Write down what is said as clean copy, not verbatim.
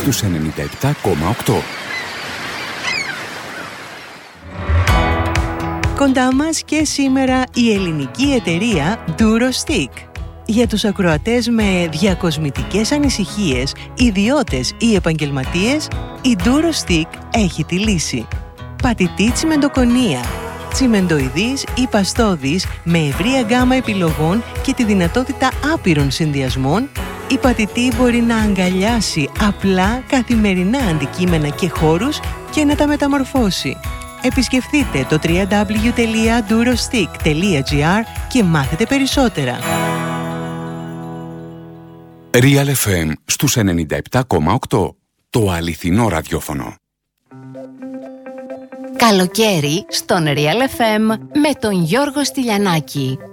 στους 97,8. Κοντά μας και σήμερα η ελληνική εταιρεία DuroStick. Για τους ακροατές με διακοσμητικές ανησυχίες, ιδιώτες ή επαγγελματίες, η DuroStick έχει τη λύση. Πατητή τσιμεντοκονία, τσιμεντοειδής ή παστόδης με ευρία γκάμα επιλογών και τη δυνατότητα άπειρων συνδυασμών, η πατητή μπορεί να αγκαλιάσει απλά καθημερινά αντικείμενα και χώρους και να τα μεταμορφώσει. Επισκεφτείτε το www.durostick.gr και μάθετε περισσότερα. Real FM στους 97,8. Το αληθινό ραδιόφωνο. Καλοκαίρι στον Real FM με τον Γιώργο Στυλιανάκη.